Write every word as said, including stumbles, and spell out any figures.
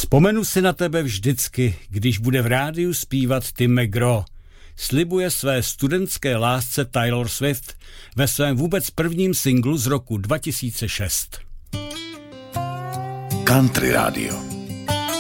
Vzpomenu si na tebe vždycky, když bude v rádiu zpívat Tim McGraw. Slibuje své studentské lásce Taylor Swift ve svém vůbec prvním singlu z roku dva tisíce šest. Country Radio.